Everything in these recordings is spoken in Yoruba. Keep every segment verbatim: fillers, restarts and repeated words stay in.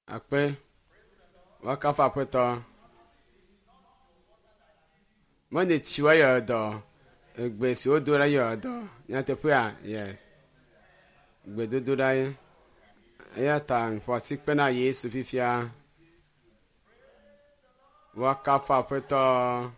Akpe wakafa pweto Mone chiwa yodo Gbe si odora yodo Nyate pwea Yes Gbe dodora ye Ayata Fwa sikpena Yesu fifia Wakafa pweto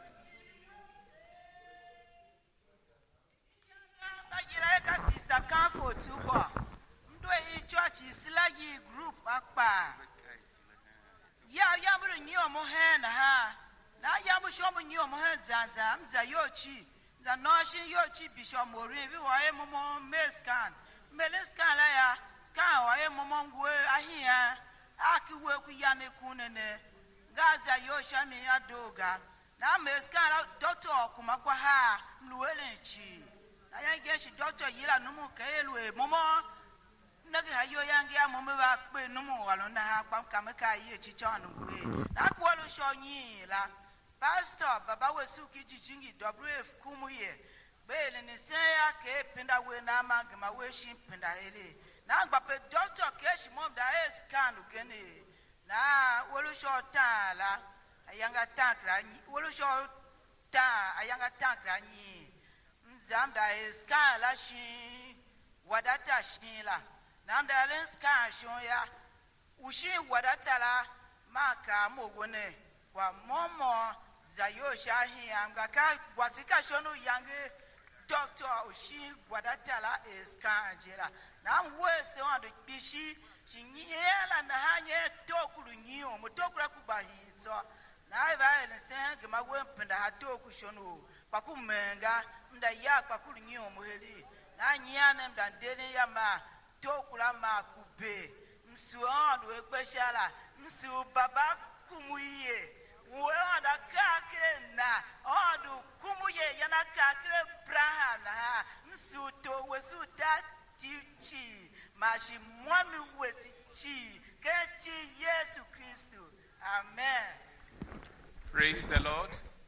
Sister Comfort tuko Mdwe hii church isilagi group akpa Ya yamuru nyo mohena ha Na yamu shomu nyo mohen zanza Mza yochi Mza noshi yochi bisho mori Vi wae momo me scan Mele scan la ya Scan wae momo ngwe ahia Aki we kuyane kunene Gaza yosha mi adoga Na me scan la doctor kumakwa ha Mluwele nchi I guess doctor yila numu kaelwe momo nagi hayo yangi ya momo ba kpe numu walona ha kwam kameka ye chichanu we na kwalo shonyi la pastor baba wesu kijichingi W F kumuye bele ni seya ke pinda we na magma we shin pinda ele na gbape doctor keshi mom da e scan ugene na wolu shota la ayanga tankra nyi wolu shota ayanga tankra nyi Zamda is kala shi wadata shila. Namda lens kan shoya. Ushi wadata la maka mogone. Kwa momo zayo shahi amgaka wasika shonu yange doctor ushi wadata la is kan jela. Nam wese wando bishi shinyela na hanye tokulu nyo motokula kubahi so. Na iba lensen gema wempenda hatoku shonu pakumenga mda ya pakulu nyo muheli na nyane mda ndene ya ma tokula ma kube msuandu ekpeshala msu baba kumuye uenda kakire na ondu kumuye yana kakire braha na ha msu to wesu tatichi mashi mwami wesi chi keti Yesu Kristo. Amen. Praise the Lord.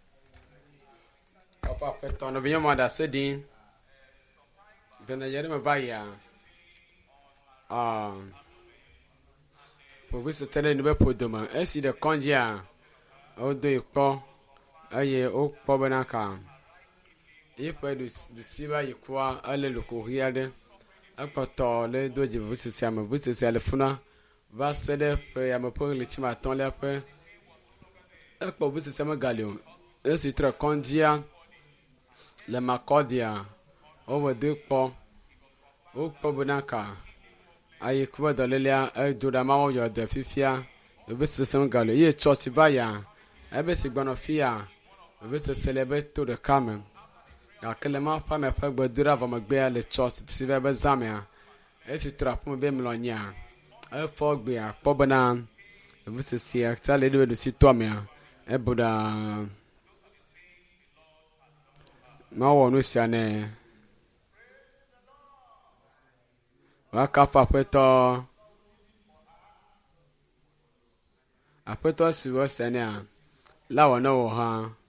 Kafa peto no biyo mada sedin bena yere me baya ah po vise tele ni be podoma esi de konjia o do ipo aye o po benaka e pe du du siba yikwa ale lokoriade apoto le doji vise sia me vise sia le funa va sede pe ya me po le chima ton le pe e po vise sia me galio esi tre konjia le makodia over de po o po bonaka ayi kuba dolelia e doda mawo yo de fifia e be sesem galo ye church baya e be sigbano fia e be se celebrate to the come akele ma fa me fa gbadura va magbe le church si be be zamia e si trap mo be mlonya e fo gbe a po bona e be se si akta le de si to me e boda ma wonu siane wakafa peto apeto si wo siane a la wona wo ha